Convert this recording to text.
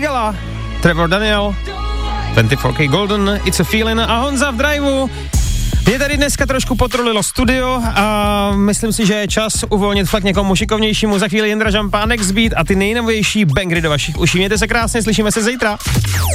Sigala, Trevor Daniel, 24K Golden, It's a Feeling a Honza v driveu. Mě tady dneska trošku potrolilo studio a myslím si, že je čas uvolnit fakt někomu šikovnějšímu. Za chvíli Jindra Žampánek Next Beat a ty nejnovější bangry do vašich uší. Mějte se krásně, slyšíme se zítra.